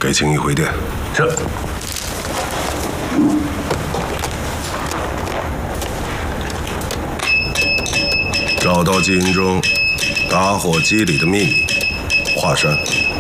给青衣回电。 是。 找到基因中打火机里的秘密，华山。